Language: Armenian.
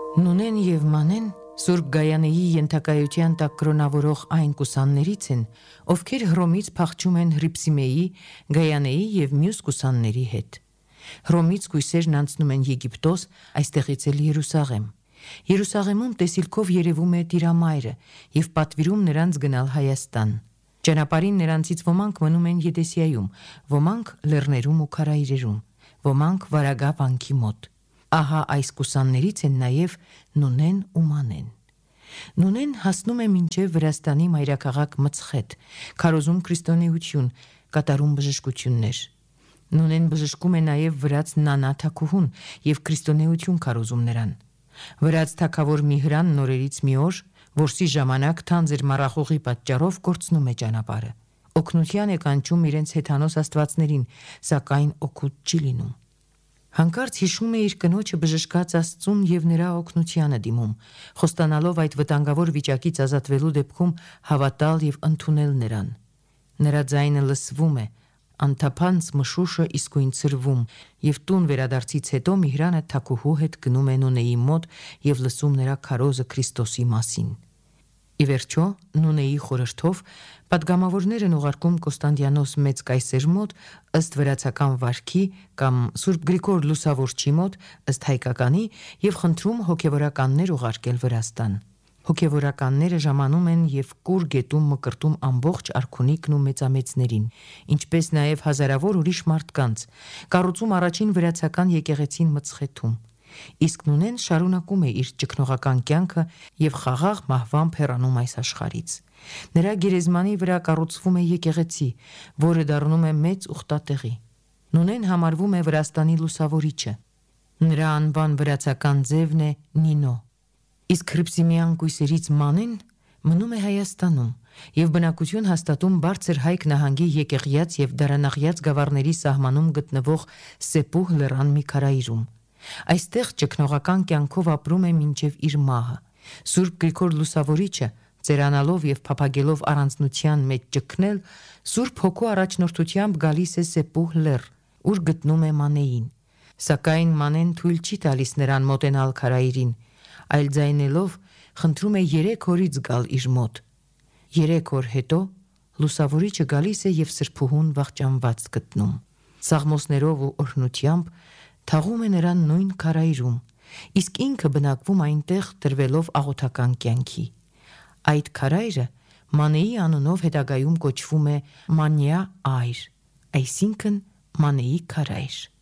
Նունեն և Մանեն Սուրբ Գայանեի ենթակայության տակ կրոնավորող այն կուսաններից են, ովքեր Հռոմից փախչում են Հռիփսիմեի, Գայանեի և մյուս կուսանների հետ։ Հռոմից կույսերն անցնում են Եգիպտոս, այստեղից էլ Երուսաղեմ։ Երուսաղեմում տեսիլքով երևում է Տիրամայրը և պատվիրում նրանց գնալ Հայաստան։ Ճանապարհին նրանցից ոմանք մնում են Եդեսիայում, ոմանք լեռներում ու քարայրերում, ոմանք Վարագա վանքի մոտ։ Ահա այս կուսաններից են նաև Նունեն ու Մանեն։ Նունեն հասնում է մինչև Վրաստանի մայրաքաղաք Մցխեթ, քարոզում քրիստոնեություն, կատարում բժշկություններ։ Նունեն բժշկում է նաև վրաց Նանա թագուհուն և քրիստոնեություն քարոզում նրան։ Վրաց թագավոր Միհրան նորերից մի օր, որսի ժամանակ թանձր մառախուղի պատճառով կորցնում է ճանապարհը։ Օգնության է կանչում իրենց հեթանոս աստվածներին, սակայն օգուտ չի լինում։ Հանկարծ հիշում է իր կնոջը բժշկած Աստծուն և նրա օգնությանը դիմում, խոստանալով այդ վտանգավոր վիճակից ազատվելու դեպքում հավատալ և ընդունել նրան։ Նրա ձայնը լսվում է, անթափանց մշուշը իսկույն ցրվում, և տուն վերադարձից հետո Միհրանը թագուհու հետ գնում է Նունեի մոտ և լսում նրա քարոզը Քրիստոսի մասին։ Ի վերջո, Նունեի խորհրդով պատգամավորներն ուղարկում Կոստանդիանոս մեծ կայսեր մոտ ըստ վրացական վարքի կամ Սուրբ Գրիգոր Լուսավորչի մոտ ըստ հայկականի և խնդրում հոգևորականներ ուղարկել Վրաստան։ Հոգևորականները ժամանում են և Կուր գետում մկրտում ամբողջ արքունիքն ու մեծամեծներին, ինչպես նաև հազարավոր ուրիշ մարդկանց, կառուցում առաջին վրացական եկեղեցին Մցխեթում։ Իսկ Նունեն շարունակում է իր ճգնողական կյանքը և խաղաղ մահվամբ հեռանում այս աշխարհից։ Նրա գերեզմանի վրա կառուցվում է եկեղեցի, որը դառնում է մեծ ուխտատեղի։ Նունեն համարվում է Վրաստանի լուսավորիչը։ Նրա անվան վրացական ձևն է Նինո։ Իսկ հռիփսիմեան կույսերից Մանեն մնում է Հայաստանում և բնակություն հաստատում Բարձր-Հայք նահանգի Եկեղյաց և Դարանախյաց գավառների սահմանում գտնվող Սեպուհ լեռան մի քարայրում։ Այստեղ ճգնողական կյանքով ապրում է մինչև իր մահը։ Սուրբ Գրիգոր Լուսավորիչը, ծերանալով և փափագելով առանձնության մեջ ճգնել, Սուրբ Հոգու առաջնորդությամբ գալիս է Սեպուհ լեռ, ուր գտնում է Մանեին։ Սակայն Մանեն թույլ չի տալիս նրան մոտենալ քարայրին, այլ ձայնելով խնդրում է 3 օրից գալ իր մոտ։ 3 օր հետո Լուսավորիչը գալիս է և սրբուհուն վախճանված գտնում։ Սաղմոսներով ու օրհնությամբ թաղում է նրան նույն քարայրում, իսկ ինքը բնակվում այնտեղ տրվելով աղոթական կյանքի։ Այդ քարայրը Մանեի անունով հետագայում կոչվում է Մանյա այր, այսինքն Մանեի քարայր։